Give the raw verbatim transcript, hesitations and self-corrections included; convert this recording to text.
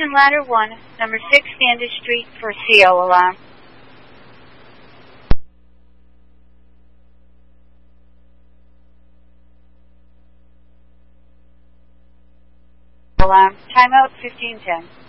on ladder one, number six Sanders Street for C O alarm. Alarm. Timeout fifteen ten.